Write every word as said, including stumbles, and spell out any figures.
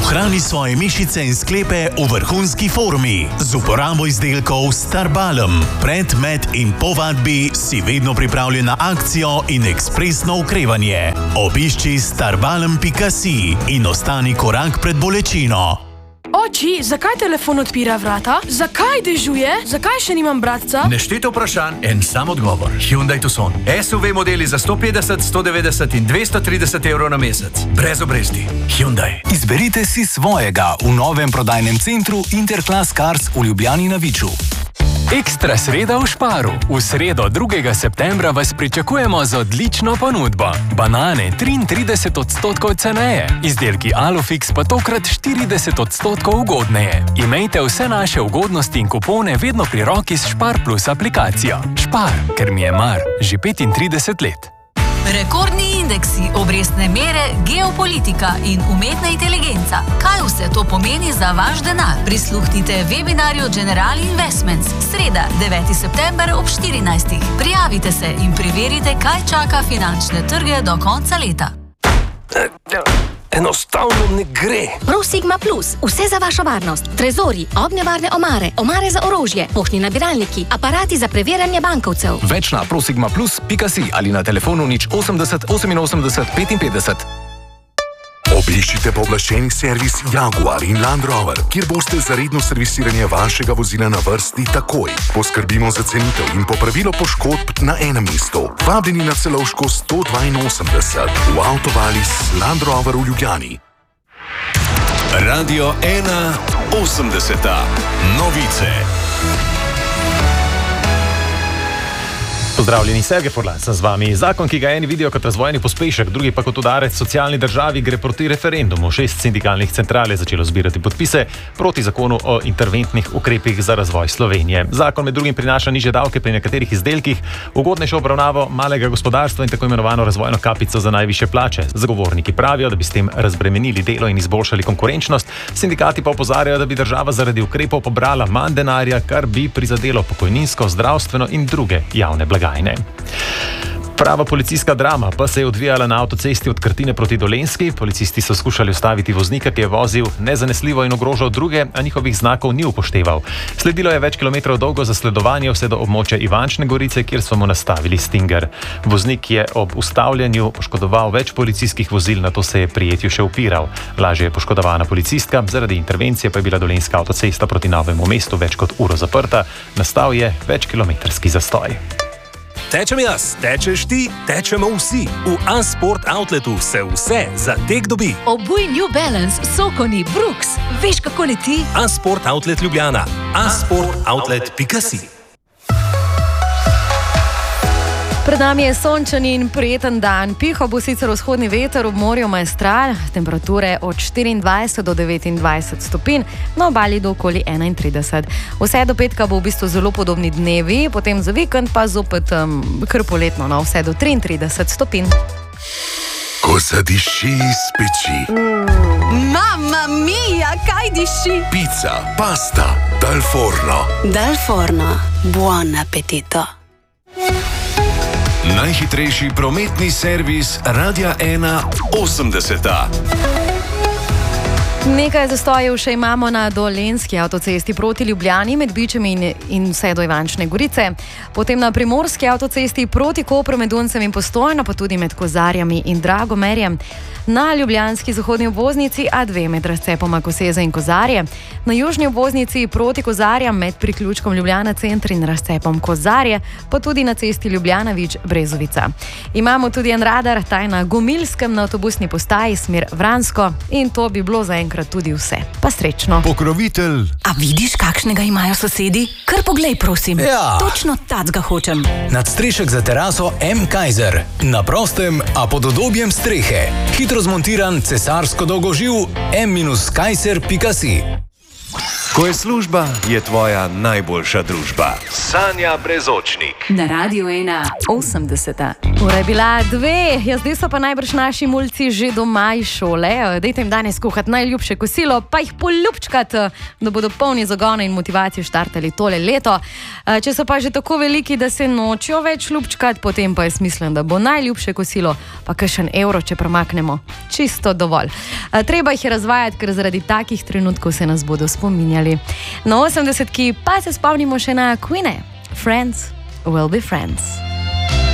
Ohrani svoje mišice in sklepe v vrhunski formi z uporabo izdelkov Starbalm. Pred, med in po vadbi si vedno pripravljen na akcijo in ekspresno okrevanje. Obišči starbalm pika si in ostani korak pred bolečino. Oči, zakaj telefon odpira vrata? Zakaj dežuje? Zakaj še nimam bratca? Neštete vprašanj, en sam odgovor. Hyundai Tucson. S U V modeli za sto petdeset, sto devetdeset in dvesto trideset evrov na mesec. Brez obresti. Hyundai. Izberite si svojega v novem prodajnem centru Interclass Cars v Ljubljani na Viču. Ekstra sreda v Šparu. V sredo drugega septembra vas pričakujemo z odlično ponudbo. Banane triintrideset odstotkov ceneje, izdelki Alufix pa tokrat štirideset odstotkov ugodneje. Imejte vse naše ugodnosti in kupone vedno pri roki s Špar Plus aplikacijo. Špar, ker mi je mar, že petintrideset let. Rekordni indeksi, obrestne mere, geopolitika in umetna inteligenca. Kaj vse to pomeni za vaš denar? Prisluhnite webinarju General Investments. Sreda, deveti september ob štirinajstih. Prijavite se in preverite, kaj čaka finančne trge do konca leta. Enostavno ne gre. ProSigma Plus. Vse za vašo varnost. Trezori, ognjevarne omare, omare za orožje, poštni nabiralniki, aparati za preverjanje bankovcev. Več na prosigma plus pika si ali na telefonu nič osemdeset oseminosemdeset petinpetdeset. Obiščite pooblaščeni servis Jaguar in Land Rover, kjer boste za redno servisiranje vašega vozila na vrsti takoj. Poskrbimo za cenitev in popravilo poškodb na enem mestu. Vabljeni na Celovško sto dvainosemdeset v Avtovalis Land Rover v Ljubljani. Radio ena osemdeseta. Novice. Pozdravljeni, Sergej Furlan sem z vami. Zakon, ki ga eni vidijo kot razvojni pospešek, drugi pa kot udarec socialni državi, gre proti referendumu. Šest sindikalnih central je začelo zbirati podpise proti zakonu o interventnih ukrepih za razvoj Slovenije. Zakon med drugim prinaša nižje davke pri nekaterih izdelkih, ugodnejšo obravnavo malega gospodarstva in tako imenovano razvojno kapico za najvišje plače. Zagovorniki pravijo, da bi s tem razbremenili delo in izboljšali konkurenčnost, sindikati pa opozarjajo, da bi država zaradi ukrepov pobrala manj denarja, kar bi prizadelo pokojninsko, zdravstveno in druge javne blagajne. Prava policijska drama pa se je odvijala na avtocesti od Krtine proti Dolenjski. Policisti so skušali ustaviti voznika, ki je vozil nezanesljivo in ogrožal druge, a njihovih znakov ni upošteval. Sledilo je več kilometrov dolgo zasledovanje vse do območja Ivančne Gorice, kjer so mu nastavili stinger. Voznik je ob ustavljanju poškodoval več policijskih vozil, nato se je prijetju še upiral. Lažje je poškodovana policistka, zaradi intervencije pa je bila Dolenjska avtocesta proti Novemu mestu več kot uro zaprta. Nastal je večkilometrski zastoj. Tečem jaz, tečeš ti, tečemo vsi. V A-Sport Outletu se vse za tek dobi. Obuj New Balance, Sokoni, Brooks. Veš, kako leti? A-Sport Outlet Ljubljana. a sport outlet pika si. Pred nami je sončen in prijeten dan. Pihal bo sicer vzhodni veter, ob morju Maestral, temperature od štiriindvajset do devetindvajset stopinj, na obali do okoli enaintrideset. Vse do petka bo v bistvu zelo podobni dnevi, potem za vikend pa zopet um, kar poletno, no, vse do triintrideset stopinj. Ko zadiši iz peči. Mm. Mamma mia, kaj diši? Pizza, pasta, dal forno. Dal forno, buon appetito. Najhitrejši prometni servis Radia ena osemdeseta. Nekaj zastojev še imamo na Dolenjski avtocesti proti Ljubljani med Bičem in, in vse do Ivančne Gorice, potem na Primorski avtocesti proti Kopru med Duncem in Postojno, pa tudi med Kozarjami in Dragomerjem, na ljubljanski zahodni obvoznici A dve med razcepoma Koseze in Kozarje, na južni obvoznici proti Kozarjam med priključkom Ljubljana center in razcepom Kozarje, pa tudi na cesti Ljubljana-Vič-Brezovica. Imamo tudi en radar, taj na Gomilskem na avtobusni postaji smer Vransko, in to bi bilo zaenkrat tudi vse. Pa srečno. Pokrovitelj. A vidiš, kakšnega imajo sosedi? Kar poglej, prosim. Ja. Točno tacga hočem. Nadstrešek za teraso M. Kaiser. Na prostem, a pod udobjem strehe. Hitro zmontiran cesarsko dolgoživ M kaiser pika si. Ko je služba, je tvoja najboljša družba. Sanja Brezočnik. Na Radiu ena osemdeseta. Ura je bila dve, ja, zdaj so pa najbrž naši mulci že doma iz šole. Dajte jim danes kuhati najljubše kosilo, pa jih poljubčkati, da bodo polni zagona in motivacije štartali tole leto. Če so pa že tako veliki, da se nočijo več ljubčkati, potem pa je smislen, da bo najljubše kosilo, pa kakšen evro, če premaknemo. Čisto dovolj. Treba jih je razvajati, ker zaradi takih trenutkov se nas bodo spominjali. Na osemdesetki pa se spomnimo še na Queen. Friends will be friends.